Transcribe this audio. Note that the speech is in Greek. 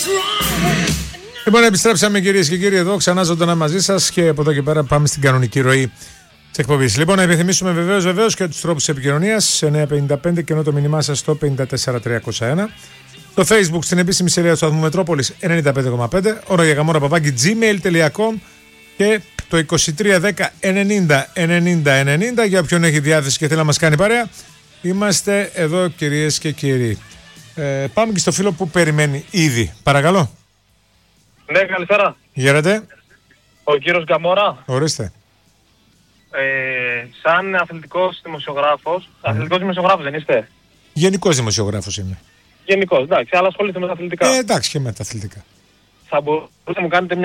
Λοιπόν, επιστρέψαμε κυρίες και κύριοι εδώ, ξανά ζωντανά μαζί σας και από εδώ και πέρα πάμε στην κανονική ροή της εκπομπής. Λοιπόν, να επιθυμίσουμε βεβαίως και τους τρόπους επικοινωνίας, 955 και ενώ το μήνυμά σας στο 54301. Το Facebook στην επίσημη σελίδα του σταθμού Μετρόπολης 95,5, orayagamora@gmail.com και το 2310 90 90 90 για όποιον έχει διάθεση και θέλει να μας κάνει παρέα. Είμαστε εδώ κυρίες και κύριοι. Πάμε και στο φίλο που περιμένει ήδη. Παρακαλώ. Ναι, καλησπέρα. Γέρατε. Ο κύριος Γκαμόρα. Ορίστε. Σαν αθλητικός δημοσιογράφος, αθλητικός δημοσιογράφος δεν είστε? Γενικός δημοσιογράφος είμαι. Γενικός, εντάξει, αλλά ασχολείστε με τα αθλητικά. Εντάξει και με τα αθλητικά. Θα μπορούσατε να μου κάνετε μια